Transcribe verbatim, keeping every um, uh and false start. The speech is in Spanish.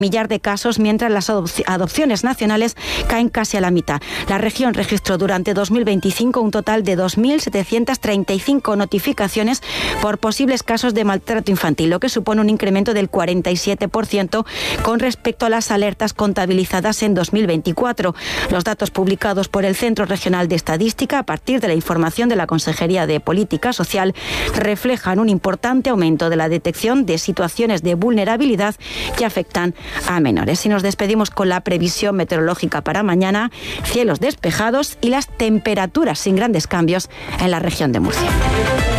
millar de casos, mientras las adopciones nacionales caen casi a la mitad. La región registró durante dos mil veinticinco un total de dos mil setecientas treinta y cinco notificaciones por posibles casos de maltrato infantil, lo que supone un incremento del cuarenta y siete por ciento con respecto a las alertas contabilizadas en dos mil veinticuatro. Los datos publicados por el Centro Regional de Estadística, a partir de la información de la Consejería de Política Social, reflejan un importante aumento de la detección de situaciones de vulnerabilidad que afectan a menores. Y nos despedimos con la previsión meteorológica para mañana: cielos despejados y las temperaturas sin grandes cambios en la región de Murcia.